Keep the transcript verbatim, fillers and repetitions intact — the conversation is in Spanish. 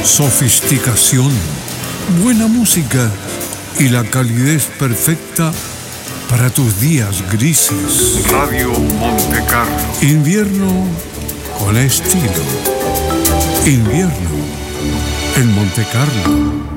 Sofisticación, buena música y la calidez perfecta para tus días grises. Radio Montecarlo. Invierno con estilo. Invierno en Montecarlo.